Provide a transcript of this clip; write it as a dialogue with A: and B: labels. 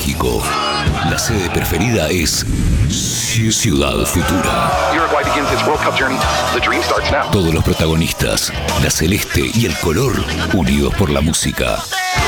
A: México. La sede preferida es Ciudad Futura.
B: Uruguay begins its World Cup journey. The dream starts now.
A: Todos los protagonistas, la celeste y el color, unidos por la música.